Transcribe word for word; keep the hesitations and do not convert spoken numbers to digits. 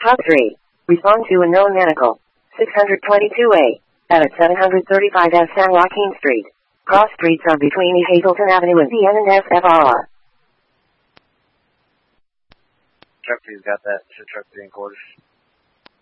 Top three. Respond to unknown medical. six twenty-two A. At seven thirty-five F San Joaquin Street. Cross streets are between E. Hazleton Avenue and D N and S F R. Truck two's got that. Should truck three in quarters.